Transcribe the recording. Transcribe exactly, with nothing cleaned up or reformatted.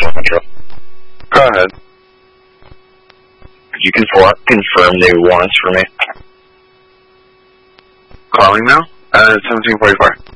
Metro. Go ahead. Could you confirm, confirm the warrants for me? Calling now? Uh, seventeen forty-four.